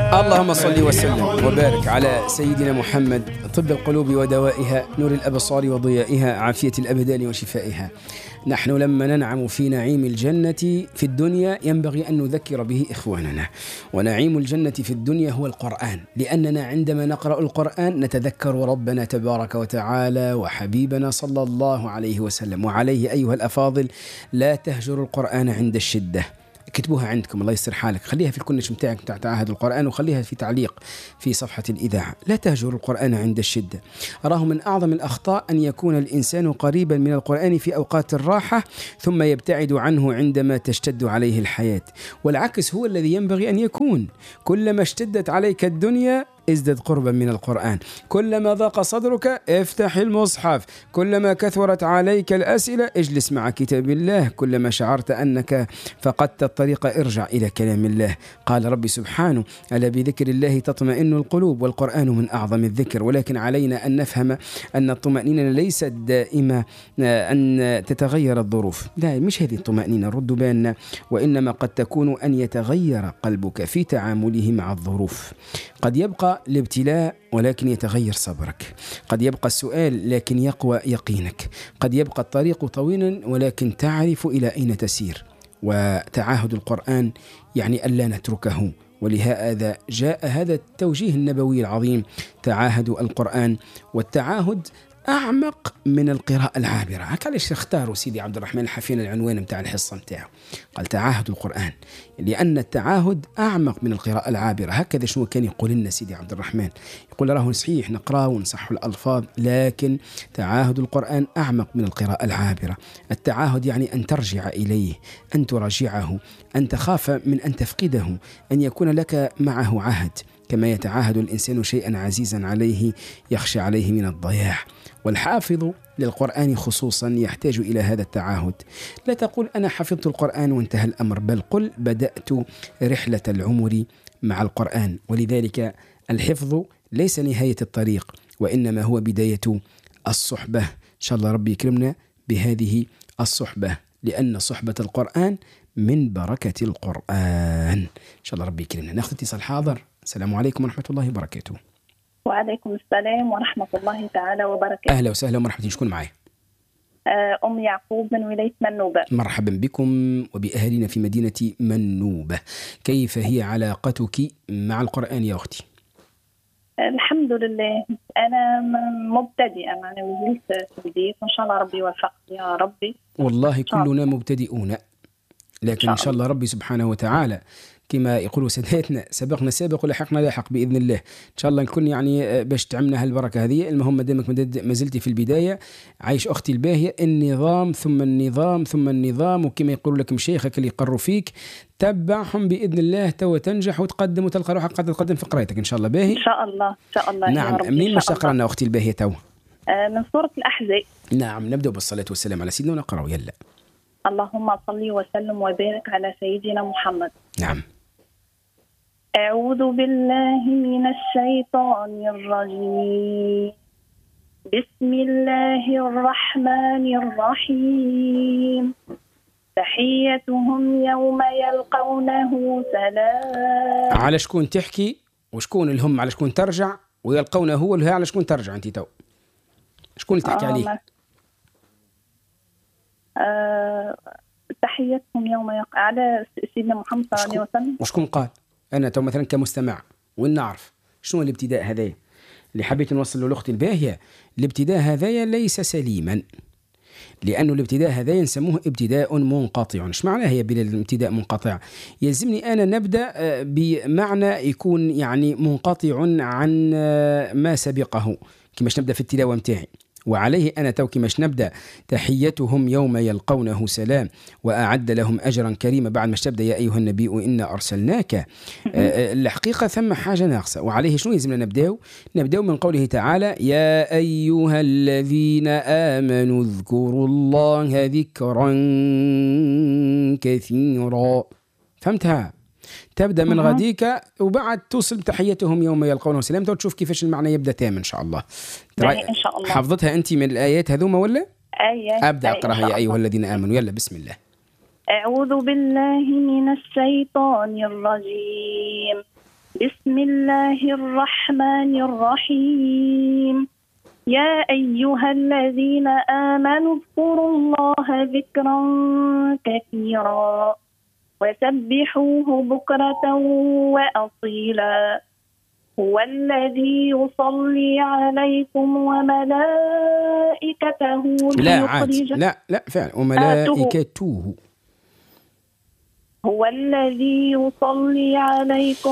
اللهم صل وسلم وبارك على سيدنا محمد، طب القلوب ودوائها، نور الأبصار وضيائها، عافية الأبدان وشفائها. نحن لما ننعم في نعيم الجنة في الدنيا ينبغي أن نذكر به إخواننا، ونعيم الجنة في الدنيا هو القرآن، لأننا عندما نقرأ القرآن نتذكر ربنا تبارك وتعالى وحبيبنا صلى الله عليه وسلم. وعليه أيها الأفاضل لا تهجروا القرآن عند الشدة. اكتبوها عندكم، الله يسر حالك، خليها في الكنش متاعك بتاع تعاهد القرآن، وخليها في تعليق في صفحة الإذاعة. لا تهجر القرآن عند الشدة. أراه من أعظم الأخطاء أن يكون الإنسان قريبا من القرآن في أوقات الراحة ثم يبتعد عنه عندما تشتد عليه الحياة، والعكس هو الذي ينبغي أن يكون. كلما اشتدت عليك الدنيا ازدد قربا من القرآن، كلما ضاق صدرك افتح المصحف، كلما كثرت عليك الأسئلة اجلس مع كتاب الله، كلما شعرت أنك فقدت الطريق ارجع إلى كلام الله. قال ربي سبحانه: ألا بذكر الله تطمئن القلوب، والقرآن من أعظم الذكر. ولكن علينا أن نفهم أن الطمأنينة ليست دائمة أن تتغير الظروف، لا، مش هذه الطمأنينة، ردوا بالنا، وإنما قد تكون أن يتغير قلبك في تعامله مع الظروف. قد يبقى الابتلاء ولكن يتغير صبرك، قد يبقى السؤال لكن يقوى يقينك، قد يبقى الطريق طويلا ولكن تعرف إلى أين تسير. وتعاهد القرآن يعني ألا نتركه، ولهذا جاء هذا التوجيه النبوي العظيم: تعاهدوا القرآن. والتعاهد أعمق من القراءة العابرة. هكذا اختاروا سيدي عبد الرحمن الحفين العنوان متاع الحصة متاعه، قال تعاهد القرآن، لأن التعاهد أعمق من القراءة العابرة. هكذا شنو كان يقول لنا سيدي عبد الرحمن، يقول راه صحيح نقرأ ونصح الألفاظ، لكن تعاهد القرآن أعمق من القراءة العابرة. التعاهد يعني أن ترجع إليه، أن تراجعه، أن تخاف من أن تفقده، أن يكون لك معه عهد، كما يتعاهد الإنسان شيئا عزيزا عليه يخشى عليه من الضياع. والحافظ للقرآن خصوصا يحتاج إلى هذا التعاهد. لا تقول أنا حفظت القرآن وانتهى الأمر، بل قل بدأت رحلة العمر مع القرآن. ولذلك الحفظ ليس نهاية الطريق، وإنما هو بداية الصحبة. إن شاء الله ربي يكرمنا بهذه الصحبة، لأن صحبة القرآن من بركة القرآن. إن شاء الله ربي يكرمنا. ناخذ اتصال حاضر. السلام عليكم ورحمة الله وبركاته. وعليكم السلام ورحمة الله تعالى وبركاته. أهلا وسهلا ومرحبا، شكون معي؟ أم يعقوب من ولاية منوبة. مرحبا بكم وبأهلنا في مدينة منوبة. كيف هي علاقتك مع القرآن يا أختي؟ الحمد لله، أنا مبتدئة، أنا مازلت في بداية، وإن شاء الله ربي يوفقني يا ربي. والله كلنا مبتدئون، لكن إن شاء الله ربي سبحانه وتعالى كما يقولوا ساداتنا سبقنا سابق ولحقنا لاحق بإذن الله. إن شاء الله نكون يعني باش تعملنا هالبركة هذه. المهم دامك ما زلتي في البداية، عايش أختي الباهية، النظام ثم النظام ثم النظام، وكما يقولوا لك مشايخك اللي يقروا فيك تبعهم بإذن الله، تو تنجح وتقدم وتلقى روحك قد تقدم في قرايتك إن شاء الله. باهي إن شاء الله إن شاء الله. نعم. منين ما تقرأنا أختي الباهية تو؟ من سورة الأحزاب. نعم، نبدأ بالصلاة والسلام على سيدنا ونقرأ. يلا. اللهم صل وسلم وبارك على سيدنا محمد. نعم. أعوذ بالله من الشيطان الرجيم. بسم الله الرحمن الرحيم. تحيتهم يوم يلقونه سلام. على شكون تحكي وشكون الهم؟ على شكون ترجع؟ ويلقونه هو اللي على شكون ترجع أنت تو؟ شكون اللي تحكي عليه؟ تحيتهم يوم على سيدنا محمد صلى الله عليه وسلم. وشكون قال؟ أنا تو مثلا كمستمع وين نعرف شنو الابتداء هذايا اللي حبيت نوصل له لأختي الباهية. الابتداء هذايا ليس سليما، لأنه الابتداء هذايا نسموه ابتداء منقطع. ايش معناه هي بالابتداء منقطع؟ يلزمني أنا نبدأ بمعنى يكون يعني منقطع عن ما سبقه، كماش نبدأ في التلاوة متاعي. وعليه أنا تو كماش نبدأ تحيتهم يوم يلقونه سلام وأعد لهم أجرا كريما، بعد ما تبدأ يا أيها النبي إنا أرسلناك. الحقيقة ثم حاجة ناقصة. وعليه شنو يلزمنا نبدأ من قوله تعالى: يا أيها الذين آمنوا اذكروا الله ذكرا كثيرا. فهمتها؟ تبدأ من غديك وبعد توصل تحيتهم يوم يلقونه سلام، تشوف كيفاش المعنى يبدأ تام إن شاء الله. إن شاء الله. حفظتها أنت من الآيات هذوما ولا؟ أبدأ أي أقرأها. يا أيها الذين آمنوا. يلا بسم الله. أعوذ بالله من الشيطان الرجيم. بسم الله الرحمن الرحيم. يا أيها الذين آمنوا اذكروا الله ذكرا كثيرا وسبحوه بكرة وأصيلا. هو الذي يصلي عليكم وملائكته لا فعل وملائكته. هو الذي يصلي عليكم